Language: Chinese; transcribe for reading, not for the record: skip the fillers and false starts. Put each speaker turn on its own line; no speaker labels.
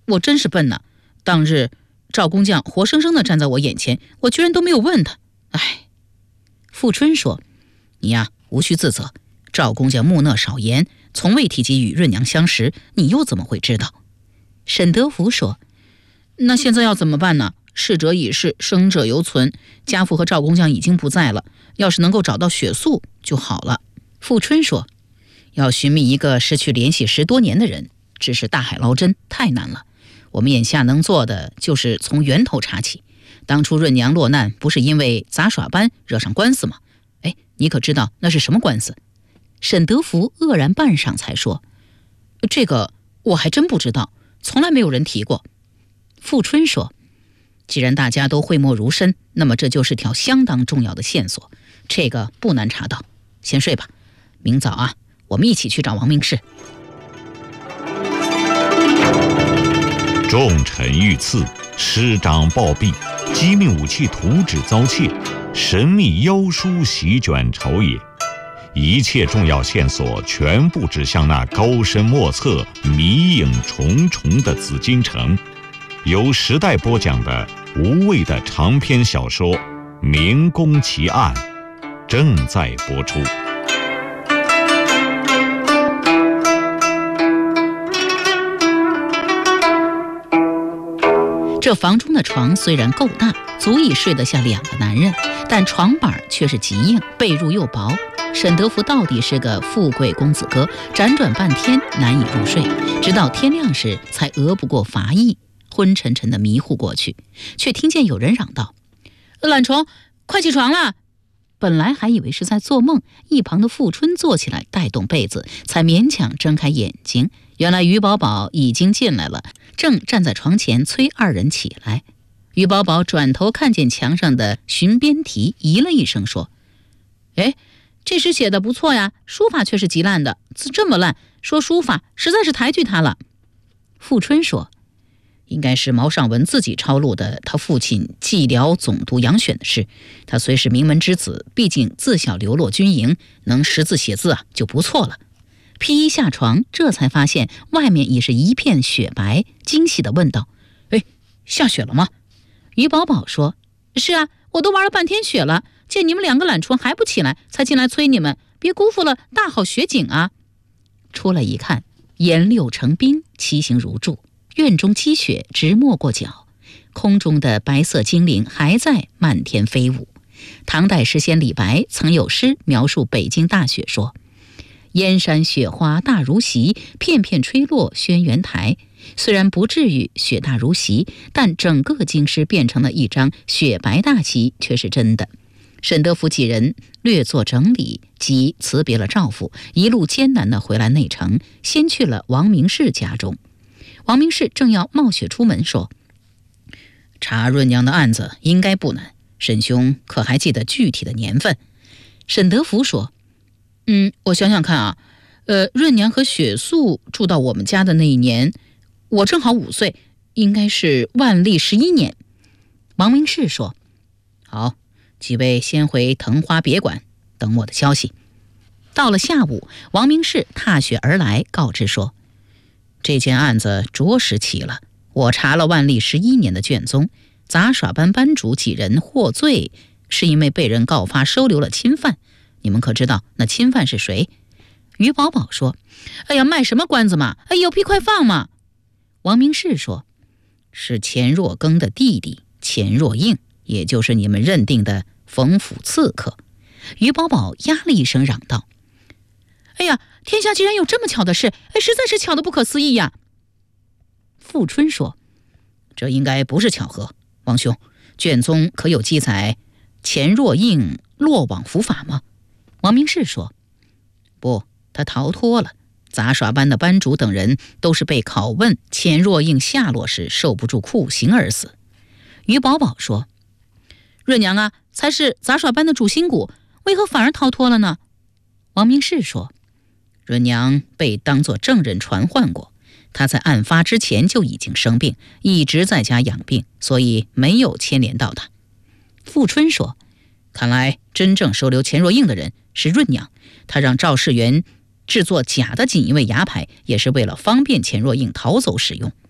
我真是笨呐！当日赵工匠活生生地站在我眼前，我居然都没有问他。唉。富春说：“你呀，无需自责。赵工匠木讷少言，从未提及与润娘相识，你又怎么会知道？”沈德福说：“那现在要怎么办呢？逝者已逝，生者犹存。家父和赵工匠已经不在了，要是能够找到雪素就好了。”富春说：“要寻觅一个失去联系10多年的人，只是大海捞针，太难了。我们眼下能做的就是从源头查起。当初润娘落难，不是因为杂耍班惹上官司吗？你可知道那是什么官司？”沈德福愕然半晌才说：“这个我还真不知道，从来没有人提过。”富春说：“既然大家都讳莫如深，那么这就是条相当重要的线索，这个不难查到。先睡吧，明早啊，我们一起去找王明士。”
重臣遇刺，师长暴毙，机密武器图纸遭窃，神秘妖书席卷朝野，一切重要线索全部指向那高深莫测、迷影重重的紫禁城。由时代播讲的无畏的长篇小说《明宫奇案》正在播出。
这房中的床虽然够大，足以睡得下2个男人，但床板却是极硬，被褥又薄。沈德福到底是个富贵公子哥，辗转半天难以入睡，直到天亮时才额不过乏意，昏沉沉的迷糊过去，却听见有人嚷道：“懒虫，快起床了！”本来还以为是在做梦，一旁的富春坐起来带动被子，才勉强睁开眼睛。原来于宝宝已经进来了，正站在床前催2人起来。于宝宝转头看见墙上的寻边题，咦了一声说：“这诗写的不错呀，书法却是极烂的，字这么烂，说书法实在是抬举他了。”富春说：“应该是毛尚文自己抄录的他父亲蓟辽总督杨选的诗，他虽是名门之子，毕竟自小流落军营，能识字写字就不错了。”披衣下床，这才发现外面已是一片雪白，惊喜地问道：“下雪了吗？”于宝宝说：“是啊，我都玩了半天雪了，见你们2个懒虫还不起来，才进来催你们，别辜负了大好雪景啊。”出来一看，岩溜成冰，奇形如柱，院中积雪直没过脚，空中的白色精灵还在漫天飞舞。唐代诗仙李白曾有诗描述北京大雪说：“燕山雪花大如席，片片吹落轩辕台。”虽然不至于雪大如席，但整个京师变成了一张雪白大旗却是真的。沈德福几人略作整理，即辞别了赵父，一路艰难地回来内城，先去了王明士家中。王明士正要冒雪出门说：“查润娘的案子应该不难，沈兄可还记得具体的年份？”沈德福说：“我想想看啊，润娘和雪素住到我们家的那一年，我正好5岁，应该是万历11年。”王明士说：“好，几位先回藤花别馆等我的消息。”到了下午，王明士踏雪而来，告知说：“这件案子着实奇了，我查了万历11年的卷宗，杂耍班班主几人获罪，是因为被人告发收留了钦犯。你们可知道那钦犯是谁？”于宝宝说：“卖什么关子嘛，有屁快放嘛！”王明士说：“是钱若庚的弟弟钱若应，也就是你们认定的冯府刺客。”于宝宝呀了一声嚷道：“天下竟然有这么巧的事，实在是巧得不可思议呀！”富春说：“这应该不是巧合，王兄，卷宗可有记载钱若应落网伏法吗？”王明士说：“不，他逃脱了。杂耍班的班主等人都是被拷问钱若应下落时受不住酷刑而死。”于宝宝说：“润娘啊，才是杂耍班的主心骨，为何反而逃脱了呢？”王明士说：“润娘被当作证人传唤过，她在案发之前就已经生病，一直在家养病，所以没有牵连到她。”富春说：“看来真正收留钱若应的人是润娘，她让赵世元制作假的锦衣卫牙牌，也是为了方便钱若应逃走使用。